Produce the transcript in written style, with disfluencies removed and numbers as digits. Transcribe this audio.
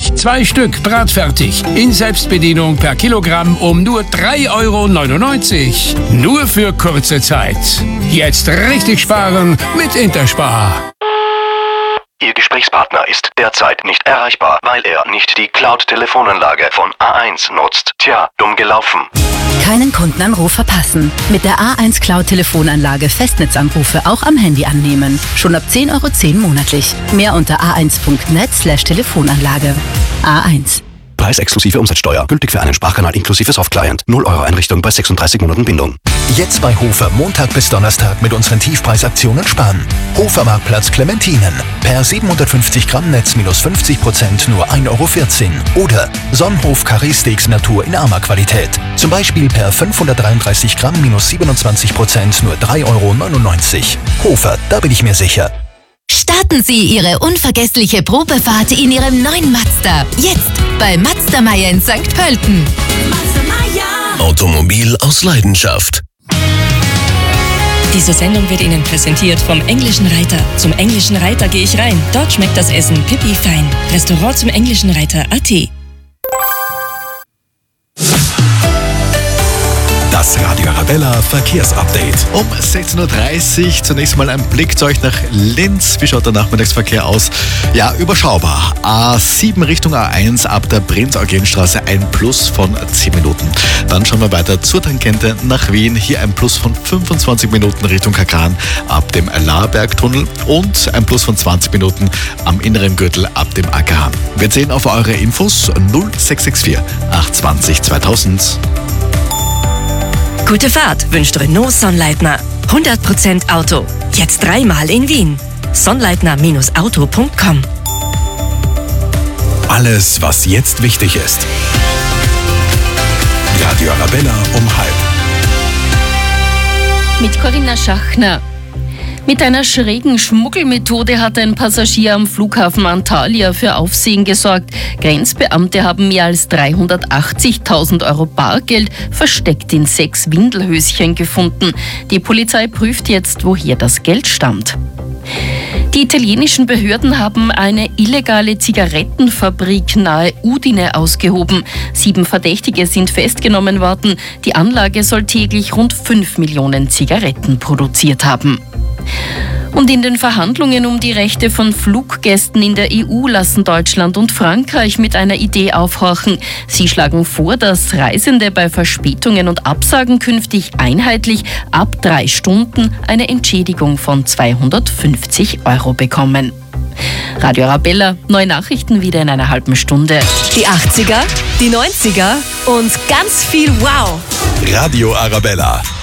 Milch, 2 Stück bratfertig, in Selbstbedienung per Kilogramm um nur 3,99 €. Nur für kurze Zeit. Jetzt richtig sparen mit Interspar. Ihr Gesprächspartner ist derzeit nicht erreichbar, weil er nicht die Cloud-Telefonanlage von A1 nutzt. Tja, dumm gelaufen. Keinen Kundenanruf verpassen. Mit der A1 Cloud-Telefonanlage Festnetzanrufe auch am Handy annehmen. Schon ab 10,10 € monatlich. Mehr unter a1.net/Telefonanlage. A1. Preis exklusive Umsatzsteuer. Gültig für einen Sprachkanal inklusive Softclient. 0 € Einrichtung bei 36 Monaten Bindung. Jetzt bei Hofer Montag bis Donnerstag mit unseren Tiefpreisaktionen sparen. Hofer Marktplatz Clementinen. Per 750 Gramm Netz minus 50% nur 1,14 € Oder Sonnenhof Carré Steaks Natur in Arma-Qualität. Zum Beispiel per 533 Gramm minus 27% nur 3,99 €. Hofer, da bin ich mir sicher. Starten Sie Ihre unvergessliche Probefahrt in Ihrem neuen Mazda. Jetzt bei Mazda Meier in St. Pölten. Automobil aus Leidenschaft. Diese Sendung wird Ihnen präsentiert vom Englischen Reiter. Zum Englischen Reiter gehe ich rein. Dort schmeckt das Essen pipi fein. Restaurant zum Englischen Reiter.at. Das Radio Arabella Verkehrsupdate. Um 16:30 Uhr zunächst mal ein Blick zu euch nach Linz. Wie schaut der Nachmittagsverkehr aus? Ja, überschaubar. A7 Richtung A1 ab der Prinz-Eugen-Straße ein Plus von 10 Minuten. Dann schauen wir weiter zur Tangente nach Wien. Hier ein Plus von 25 Minuten Richtung Kakran ab dem Lahrbergtunnel und ein Plus von 20 Minuten am inneren Gürtel ab dem AKH. Wir zählen auf eure Infos 0664 820 2000. Gute Fahrt wünscht Renault Sonnleitner. 100% Auto. Jetzt 3-mal in Wien. Sonnleitner-auto.com. Alles, was jetzt wichtig ist. Radio Arabella um 12:30. Mit Corinna Schachner. Mit einer schrägen Schmuggelmethode hat ein Passagier am Flughafen Antalya für Aufsehen gesorgt. Grenzbeamte haben mehr als 380.000 € Bargeld versteckt in 6 Windelhöschen gefunden. Die Polizei prüft jetzt, woher das Geld stammt. Die italienischen Behörden haben eine illegale Zigarettenfabrik nahe Udine ausgehoben. 7 Verdächtige sind festgenommen worden. Die Anlage soll täglich rund 5 Millionen Zigaretten produziert haben. Und in den Verhandlungen um die Rechte von Fluggästen in der EU lassen Deutschland und Frankreich mit einer Idee aufhorchen. Sie schlagen vor, dass Reisende bei Verspätungen und Absagen künftig einheitlich ab 3 Stunden eine Entschädigung von 250 € bekommen. Radio Arabella, neue Nachrichten wieder in einer halben Stunde. Die 80er, die 90er und ganz viel Wow. Radio Arabella.